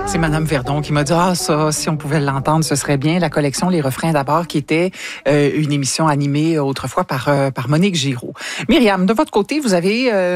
C'est Madame Verdon qui m'a dit « Ah, ça, si on pouvait l'entendre, ce serait bien. » La collection Les Refrains d'abord, qui était une émission animée autrefois par Monique Giraud. Myriam, de votre côté, vous avez